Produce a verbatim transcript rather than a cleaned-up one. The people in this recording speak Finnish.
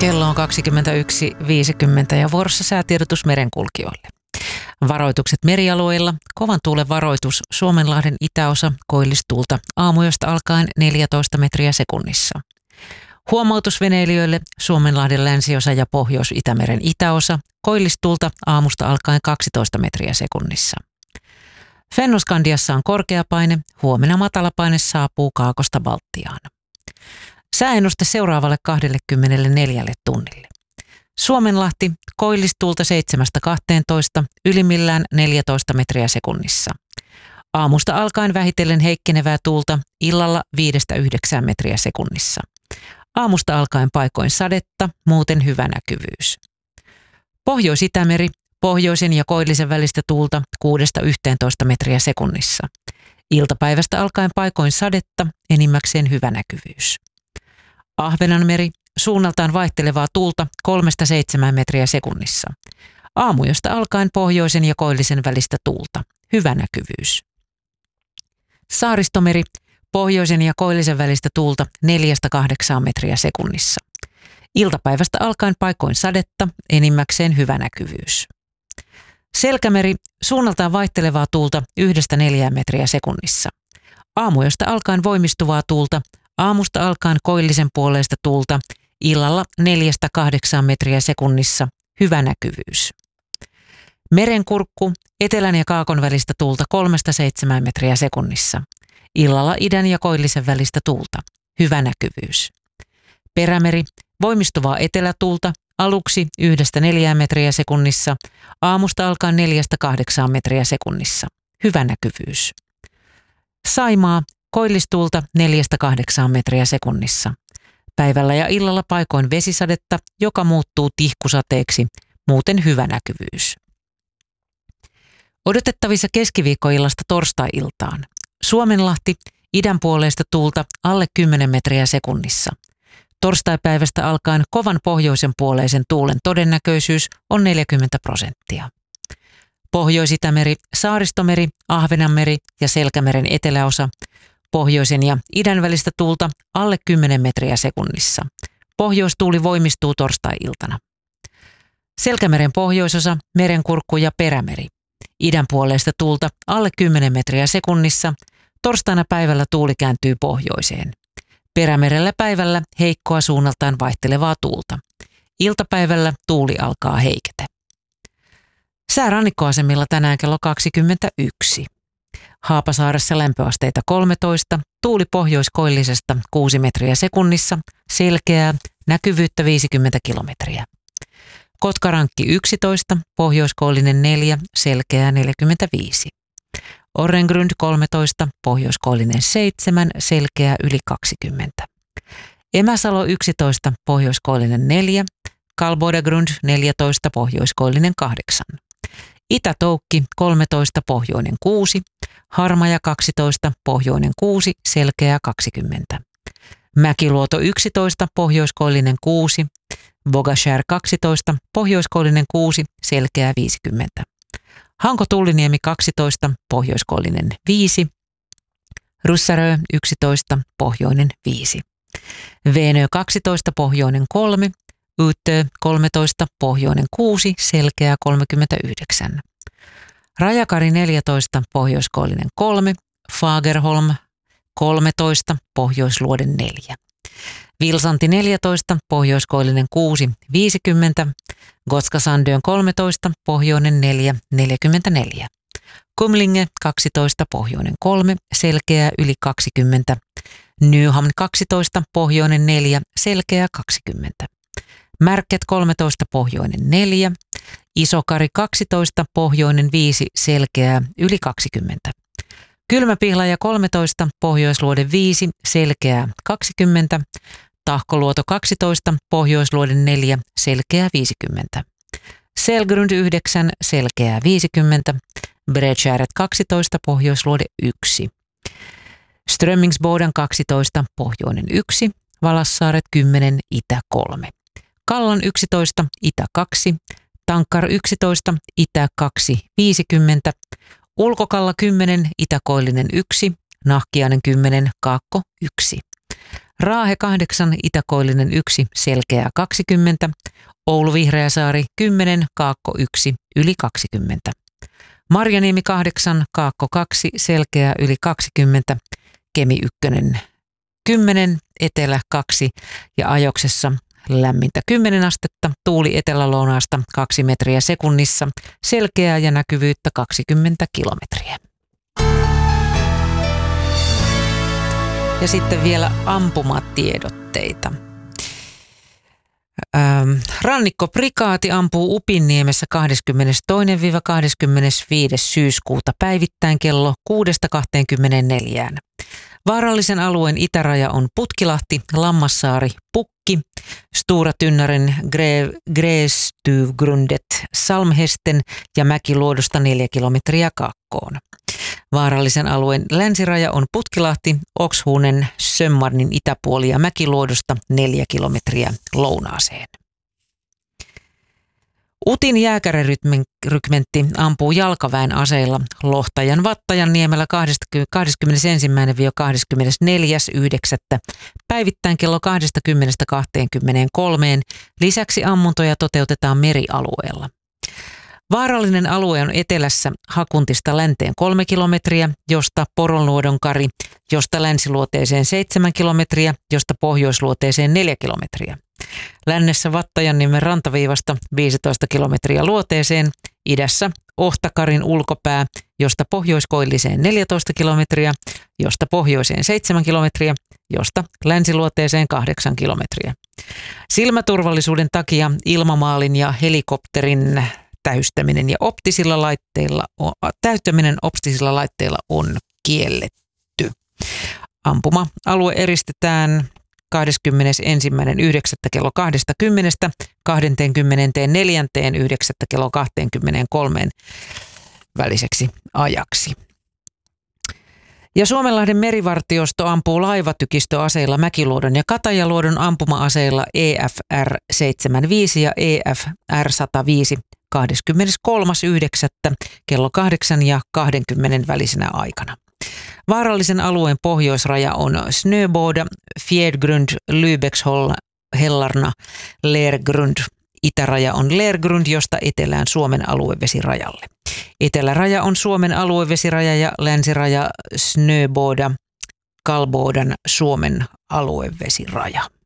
Kello on kaksikymmentäyksi viisikymmentä ja vuorossa säätiedotus merenkulkijoille. Varoitukset merialueilla. Kovan tuulen varoitus Suomenlahden itäosa koillistuulta aamuyöstä alkaen neljätoista metriä sekunnissa. Huomautus veneilijöille Suomenlahden länsiosa ja Pohjois-Itämeren itäosa koillistuulta aamusta alkaen kaksitoista metriä sekunnissa. Fennoskandiassa on korkea paine, huomenna matalapaine saapuu Kaakosta Baltiaan. Sääennuste seuraavalle kaksikymmentäneljä tunnille. Suomenlahti koillistuulta seitsemästä kahteentoista, ylimmillään neljätoista metriä sekunnissa. Aamusta alkaen vähitellen heikkenevää tuulta, illalla viidestä yhdeksään metriä sekunnissa. Aamusta alkaen paikoin sadetta, muuten hyvä näkyvyys. Pohjois-Itämeri, pohjoisen ja koillisen välistä tuulta kuudesta yhteentoista metriä sekunnissa. Iltapäivästä alkaen paikoin sadetta, enimmäkseen hyvä näkyvyys. Ahvenanmeri, suunnaltaan vaihtelevaa tuulta kolmesta seitsemään metriä sekunnissa. Aamuyöstä alkaen pohjoisen ja koillisen välistä tuulta, hyvä näkyvyys. Saaristomeri, pohjoisen ja koillisen välistä tuulta neljästä kahdeksaan metriä sekunnissa. Iltapäivästä alkaen paikoin sadetta, enimmäkseen hyvä näkyvyys. Selkämeri, suunnaltaan vaihtelevaa tuulta yhdestä neljään metriä sekunnissa. Aamuyöstä alkaen voimistuvaa tuulta, aamusta alkaen koillisen puoleista tuulta, illalla neljästä kahdeksaan metriä sekunnissa, hyvä näkyvyys. Merenkurkku, etelän ja kaakon välistä tuulta kolmesta seitsemään metriä sekunnissa. Illalla idän ja koillisen välistä tuulta, hyvä näkyvyys. Perämeri, voimistuvaa etelätuulta, aluksi yhdestä neljään metriä sekunnissa, aamusta alkaen neljästä kahdeksaan metriä sekunnissa, hyvä näkyvyys. Saimaa, koillistuulta neljästä kahdeksaan metriä sekunnissa. Päivällä ja illalla paikoin vesisadetta, joka muuttuu tihkusateeksi, muuten hyvä näkyvyys. Odotettavissa keskiviikkoillasta torstai-iltaan. Suomenlahti, idän puoleista tuulta alle kymmenen metriä sekunnissa. Torstaipäivästä alkaen kovan pohjoisen puoleisen tuulen todennäköisyys on neljäkymmentä prosenttia. Pohjois-Itämeri, Saaristomeri, Ahvenanmeri ja Selkämeren eteläosa, pohjoisen ja idän välistä tuulta alle kymmenen metriä sekunnissa. Pohjoistuuli voimistuu torstai-iltana. Selkämeren pohjoisosa, Merenkurkku ja Perämeri. Idän puoleista tuulta alle kymmenen metriä sekunnissa. Torstaina päivällä tuuli kääntyy pohjoiseen. Perämerellä päivällä heikkoa suunnaltaan vaihtelevaa tuulta. Iltapäivällä tuuli alkaa heiketä. Sää rannikkoasemilla tänään kello kaksikymmentäyksi. Haapasaaressa lämpöasteita kolmetoista, tuuli pohjoiskoillisesta kuusi metriä sekunnissa, selkeää, näkyvyyttä viisikymmentä kilometriä. Kotkarankki yksitoista, pohjoiskoillinen neljä, selkeää neljäkymmentäviisi. Orrengrund kolmetoista, pohjoiskoillinen seitsemän, selkeää yli kaksikymmentä. Emäsalo yksitoista, pohjoiskoillinen neljä, Kalbodagrund neljätoista, pohjoiskoillinen kahdeksan. Itä-Toukki kolmetoista, pohjoinen kuusi, Harmaja kaksitoista, pohjoinen kuusi, selkeää kaksikymmentä. Mäkiluoto yksitoista, pohjoiskoillinen kuusi, Bogashär kaksitoista, pohjoiskoillinen kuusi, selkeää viisikymmentä. Hanko-Tulliniemi kaksitoista, pohjoiskoillinen viisi, Russarö yksitoista, pohjoinen viisi. Veenö kaksitoista, pohjoinen kolme, Utö kolmetoista, pohjoinen kuusi, selkeää kolmekymmentäyhdeksän. Rajakari neljätoista, pohjoiskoillinen kolme, Fagerholm kolmetoista, pohjoisluode neljä. Vilsanti neljätoista, pohjoiskoillinen kuusi, viisikymmentä, Gotskasandön kolmetoista, pohjoinen neljä, neljäkymmentäneljä. Kumlinge kaksitoista, pohjoinen kolme, selkeää yli kaksikymmentä. Nyhamn kaksitoista, pohjoinen neljä, selkeää kaksikymmentä. Märket kolmetoista, pohjoinen neljä, Isokari kaksitoista, pohjoinen viisi, selkeää yli kaksikymmentä. Kylmäpihlaja kolmetoista, pohjoisluode viisi, selkeää kaksikymmentä. Tahkoluoto kaksitoista, pohjoisluode neljä, selkeää viisikymmentä. Selgrund yhdeksän, selkeää viisikymmentä. Bredkäret kaksitoista, pohjoisluode yksi. Strömmingsboden kaksitoista, pohjoinen yksi. Valassaaret kymmenen, itä kolme. Kallan yksitoista, itä kaksi. Tankkar yksitoista, itä kaksi, viisikymmentä. Ulkokalla kymmenen, itäkoillinen yksi. Nahkiainen kymmenen, kaakko yksi. Raahe kahdeksan, Itä-Koillinen yksi, Selkeää kaksikymmentä, Oulu Vihreäsaari kymmenen, Kaakko yksi, yli kaksikymmentä. Marjaniemi kahdeksan, Kaakko kaksi, Selkeää yli kaksikymmentä, Kemi yksi kymmenen, Etelä kaksi ja Ajoksessa lämmintä kymmenen astetta, tuuli etelä-lounaasta kaksi metriä sekunnissa, selkeää ja näkyvyyttä kaksikymmentä kilometriä. Ja sitten vielä ampumatiedotteita. Ähm, Rannikkoprikaati ampuu Upinniemessä kahdeskymmenestoinen kahdeskymmenesviides syyskuuta päivittäin kello kuudesta kahteenkymmeneenneljään. Vaarallisen alueen itäraja on Putkilahti, Lammassaari, Pukki, Stora Tynnaren, Grästuvgrundet, Salmhesten ja Mäkiluodosta neljä kilometriä kaakkoon. Vaarallisen alueen länsiraja on Putkilahti, Okshuunen, Sömmarnin itäpuoli ja Mäkiluodosta neljä kilometriä lounaaseen. Utin jääkärärykmentti ampuu jalkaväen aseilla Lohtajan Vattajan niemellä kahdeskymmenesensimmäinen kahdeskymmenesneljäs yhdeksättä päivittäin kello kaksikymmentä kaksikymmentäkolme. Lisäksi ammuntoja toteutetaan merialueella. Vaarallinen alue on etelässä Hakuntista länteen kolme kilometriä, josta Poronluodon kari, josta länsiluoteeseen seitsemän kilometriä, josta pohjoisluoteeseen neljä kilometriä. Lännessä Vattajanniemen rantaviivasta viisitoista kilometriä luoteeseen, idässä Ohtakarin ulkopää, josta pohjoiskoilliseen neljätoista kilometriä, josta pohjoiseen seitsemän kilometriä, josta länsiluoteeseen kahdeksan kilometriä. Silmäturvallisuuden takia ilmamaalin ja helikopterin täystäminen ja optisilla laitteilla, täyttäminen optisilla laitteilla on kielletty. Ampuma-alue eristetään kahdeskymmenesensimmäinen yhdeksättä kello kaksikymmentä kaksikymmentäneljä yhdeksättä kello kaksikymmentäkolme väliseksi ajaksi. Ja Suomenlahden merivartiosto ampuu laivatykistöaseilla Mäkiluodon ja Katajaluodon ampuma-aseilla E F R seitsemänkymmentäviisi ja E F R sata viisi kahdeskymmeneskolmas yhdeksättä kello kahdeksan ja kaksikymmentä välisenä aikana. Vaarallisen alueen pohjoisraja on Snöboda, Fjärdgrund, Lübeckshällarna, Lergrund. Itäraja on Lergrund, josta etelään Suomen aluevesirajalle. Eteläraja on Suomen aluevesiraja ja länsiraja Snöboda, Kalbodan Suomen aluevesiraja.